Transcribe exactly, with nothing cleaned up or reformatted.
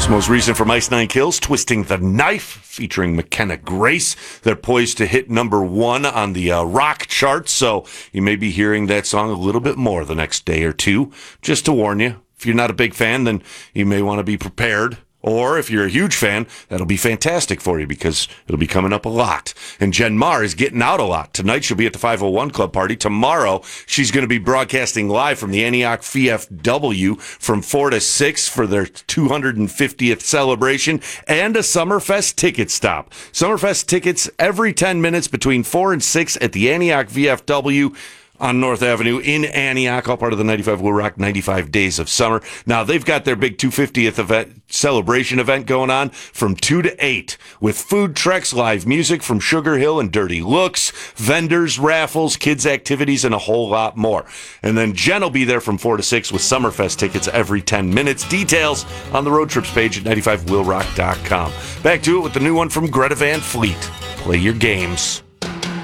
Most recent from Ice Nine Kills, Twisting the Knife, featuring McKenna Grace. They're poised to hit number one on the uh, rock charts, so you may be hearing that song a little bit more the next day or two. Just to warn you, if you're not a big fan, then you may want to be prepared. Or if you're a huge fan, that'll be fantastic for you because it'll be coming up a lot. And Jen Marr is getting out a lot. Tonight she'll be at the five oh one Club Party. Tomorrow she's going to be broadcasting live from the Antioch V F W from four to six for their two hundred fiftieth celebration and a Summerfest ticket stop. Summerfest tickets every ten minutes between four and six at the Antioch V F W on North Avenue in Antioch, all part of the ninety-five Will Rock ninety-five Days of Summer. Now, they've got their big two hundred fiftieth event, celebration event going on from two to eight with food trucks, live music from Sugar Hill and Dirty Looks, vendors, raffles, kids' activities, and a whole lot more. And then Jen will be there from four to six with Summerfest tickets every ten minutes. Details on the road trips page at ninety-five will rock dot com. Back to it with the new one from Greta Van Fleet. Play your games.